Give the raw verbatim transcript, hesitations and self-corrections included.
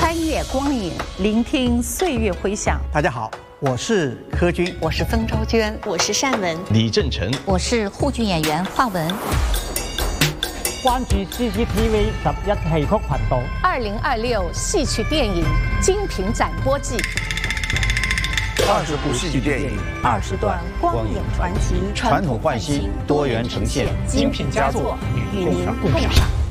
穿越光影，聆听岁月回响。 大家好，我是柯军， 我是曾昭娟， 我是单文， 李正成， 我是沪剧演员华文。 關注 C C T V 十一戲曲頻道。 二零二六戏曲电影精品展播季， 二十部戏剧电影， 二十段光影传奇， 传统焕新，多元呈现， 精品佳作与您共赏。